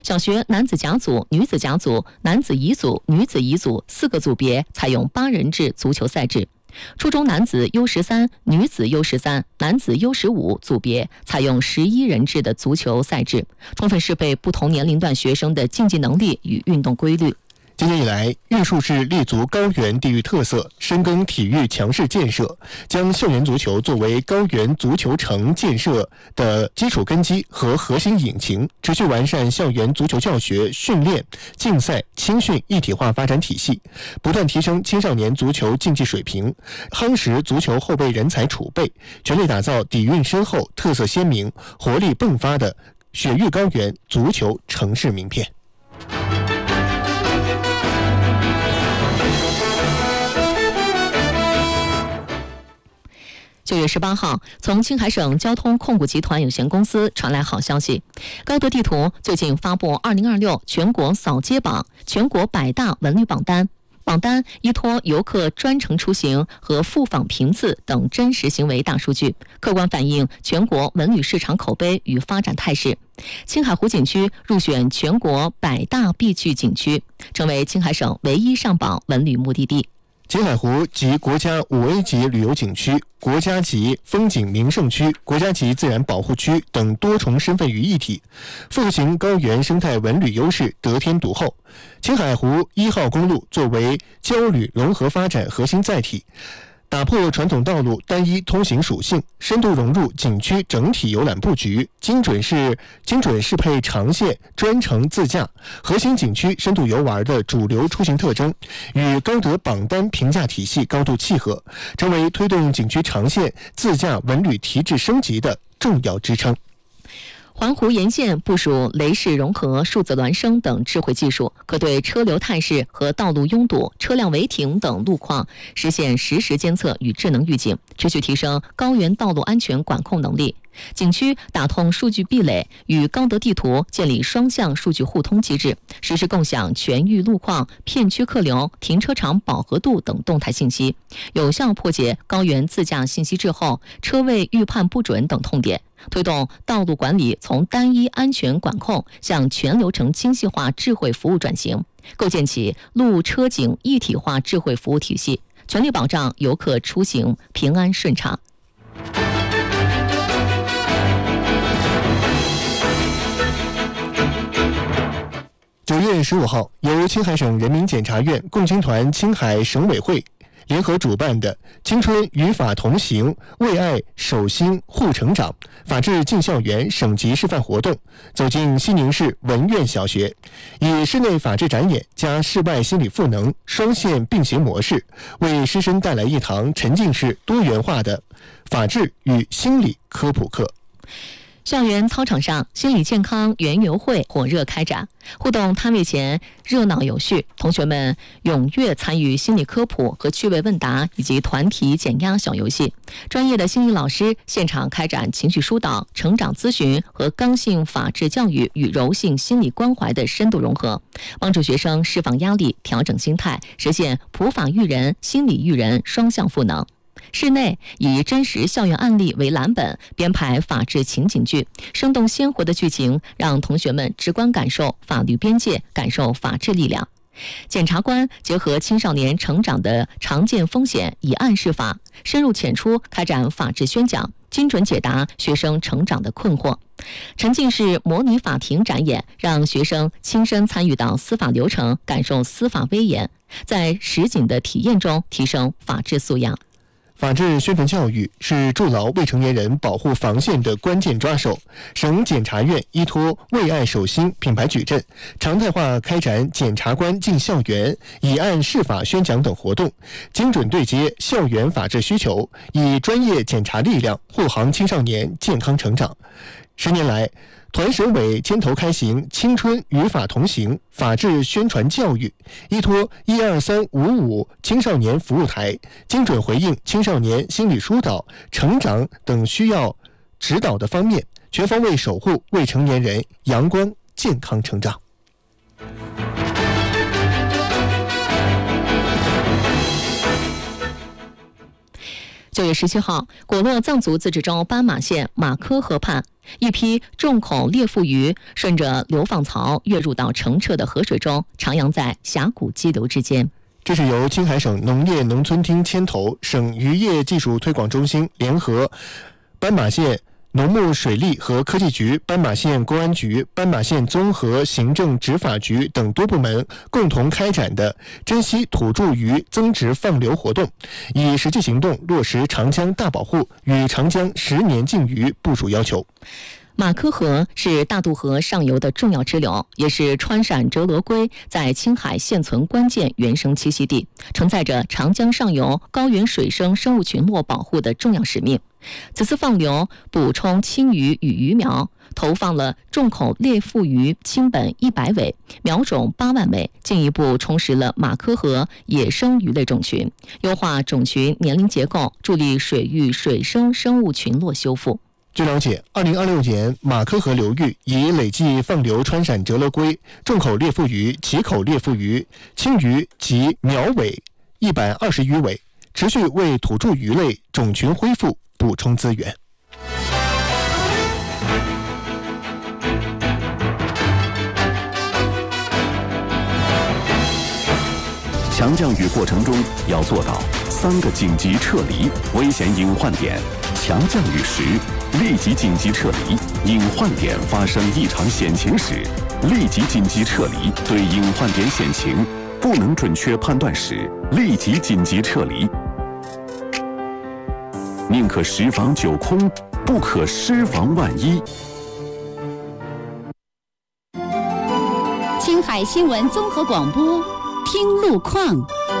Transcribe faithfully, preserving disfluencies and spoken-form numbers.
小学男子甲组、女子甲组、男子乙组、女子乙组四个组别采用八人制足球赛制。初中男子 U 十三、女子 U 十三、男子 U 十五组别采用十一人制的足球赛制，充分适配不同年龄段学生的竞技能力与运动规律。 今年以来，玉树市立足高原地域特色，深耕体育强势建设，将校园足球作为高原足球城建设的基础根基和核心引擎，持续完善校园足球教学、训练、竞赛、青训一体化发展体系，不断提升青少年足球竞技水平，夯实足球后备人才储备，全力打造底蕴深厚、特色鲜明、活力迸发的雪域高原足球城市名片。 九月十八号，从青海省交通控股集团有限公司传来好消息，高德地图最近发布二零二六全国扫街榜全国百大文旅榜单。榜单依托游客专程出行和赴访频次等真实行为大数据，客观反映全国文旅市场口碑与发展态势。青海湖景区入选全国百大必去景区，成为青海省唯一上榜文旅目的地。 青海湖集国家五 A 级旅游景区、国家级风景名胜区、国家级自然保护区等多重身份于一体，复兴高原生态文旅优势得天独厚。青海湖一号公路作为交旅融合发展核心载体，打破传统道路单一通行属性，深度融入景区整体游览布局，精准是精准适配长线专程自驾核心景区深度游玩的主流出行特征，与高德榜单评价体系高度契合，成为推动景区长线自驾文旅提质升级的重要支撑。 环湖沿线部署雷士融合、数字孪生等智慧技术，可对车流态势和道路拥堵、车辆违停等路况实现实时监测与智能预警，持续提升高原道路安全管控能力。景区打通数据壁垒，与高德地图建立双向数据互通机制，实时共享全域路况、片区客流、停车场饱和度等动态信息，有效破解高原自驾信息滞后、车位预判不准等痛点，推动道路管理从单一安全管控向全流程精细化智慧服务转型，构建起路车景一体化智慧服务体系，全力保障游客出行平安顺畅。 九月十五号，由青海省人民检察院共青团青海省委会联合主办的青春与法同行为爱守心护成长法治进校园省级示范活动走进西宁市文苑小学，以室内法治展演加室外心理赋能双线并行模式，为师生带来一堂沉浸式多元化的法治与心理科普课。 校园操场上，心理健康园游会火热开展，互动摊位前热闹有序，同学们踊跃参与心理科普和趣味问答以及团体减压小游戏。专业的心理老师现场开展情绪疏导、成长咨询和刚性法治教育与柔性心理关怀的深度融合，帮助学生释放压力、调整心态，实现普法育人、心理育人双向赋能。室内以真实校园案例为蓝本，编排法治情景剧，生动鲜活的剧情让同学们直观感受法律边界，感受法治力量。检察官结合青少年成长的常见风险，以案释法，深入浅出开展法治宣讲，精准解答学生成长的困惑。沉浸式模拟法庭展演，让学生亲身参与到司法流程，感受司法威严，在实景的体验中提升法治素养。 法治宣传教育是筑牢未成年人保护防线的关键抓手。省检察院依托为爱守心品牌矩阵，常态化开展检察官进校园、以案释法宣讲等活动，精准对接校园法治需求，以专业检察力量护航青少年健康成长。十年来，团省委牵头开行青春与法同行法治宣传教育，依托一二三五五青少年服务台，精准回应青少年心理疏导、成长等需要指导的方面，全方位守护未成年人阳光健康成长。 九月十七号，果洛藏族自治州斑马县马科河畔一批重口裂腹鱼顺着流放槽跃入到澄澈的河水中，徜徉在峡谷激流之间。 这是由青海省农业农村厅牵头，省渔业技术推广中心联合斑马县农牧水利和科技局、斑马县公安局、斑马县综合行政执法局等多部门共同开展的珍稀土著鱼增值放流活动，以实际行动落实长江大保护与长江十年禁渔部署要求。 马科河是大渡河上游的重要支流，也是川陕折罗龟在青海现存关键原生栖息地，承载着长江上游高原水生生物群落保护的重要使命。此次放流补充青鱼与鱼苗，投放了重口裂腹鱼青本一百尾，苗种八万尾，进一步充实了马科河野生鱼类种群，优化种群年龄结构，助力水域水生生物群落修复。 据了解，二零二六年马科河流域已累计放流川陕折罗龟、重口裂腹鱼、奇口裂腹鱼、青鱼及苗尾一百二十余尾，持续为土著鱼类种群恢复补充资源。 强降雨过程中要做到三个紧急撤离危险隐患点。强降雨时，立即紧急撤离；隐患点发生异常险情时，立即紧急撤离；对隐患点险情不能准确判断时，立即紧急撤离。宁可十防九空，不可失防万一。 青海新闻综合广播，听路况。